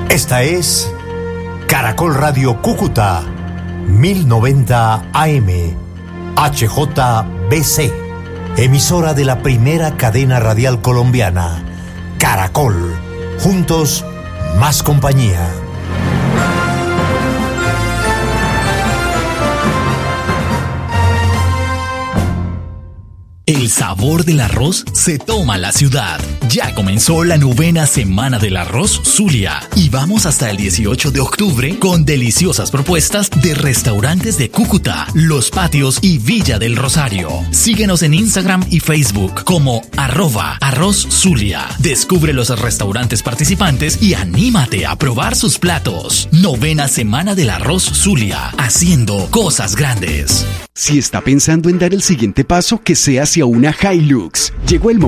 Esta es Caracol Radio Cúcuta, 1090 AM, HJBC, emisora de la primera cadena radial colombiana, Caracol, juntos, más compañía. El sabor del arroz se toma en la ciudad. Ya comenzó la 9ª Semana del Arroz Zulia y vamos hasta el 18 de octubre con deliciosas propuestas de restaurantes de Cúcuta, Los Patios y Villa del Rosario. Síguenos en Instagram y Facebook como @arrozzulia. Descubre los restaurantes participantes y anímate a probar sus platos. 9ª Semana del Arroz Zulia, haciendo cosas grandes. Si está pensando en dar el siguiente paso, que sea hacia una Hilux. Llegó el momento